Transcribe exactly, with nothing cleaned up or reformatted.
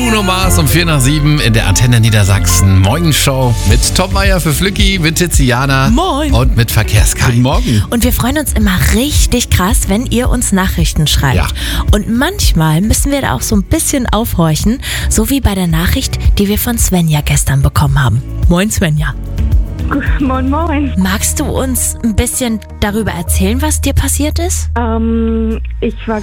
Bruno Mars um vier nach sieben in der Antenne Niedersachsen Morgenshow mit Tom Meier für Flücki, mit Tiziana Moin. und mit Verkehrskai. Guten Morgen. Und wir freuen uns immer richtig krass, wenn ihr uns Nachrichten schreibt. Ja. Und manchmal müssen wir da auch so ein bisschen aufhorchen, so wie bei der Nachricht, die wir von Svenja gestern bekommen haben. Moin Svenja. Moin, moin. Magst du uns ein bisschen darüber erzählen, was dir passiert ist? Ähm, ich war